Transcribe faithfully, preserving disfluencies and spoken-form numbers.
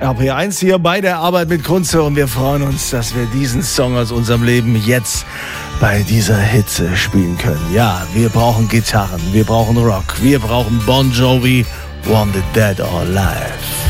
K P eins hier bei der Arbeit mit Kunze und wir freuen uns, dass wir diesen Song aus unserem Leben jetzt bei dieser Hitze spielen können. Ja, wir brauchen Gitarren, wir brauchen Rock, wir brauchen Bon Jovi, Wanted Dead or Alive.